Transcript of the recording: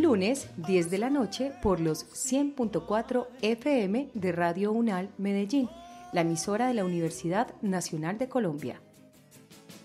lunes 10 de la noche por los 100.4 FM de Radio UNAL Medellín, la emisora de la Universidad Nacional de Colombia.